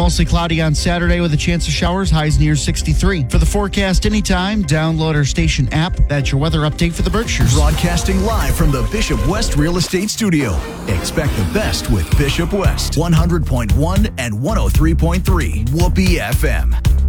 Mostly cloudy on Saturday with a chance of showers, highs near 63. For the forecast anytime, download our station app. That's your weather update for the Berkshires. Broadcasting live from the Bishop West Real Estate Studio. Expect the best with Bishop West. 100.1 and 103.3 Whoopee FM.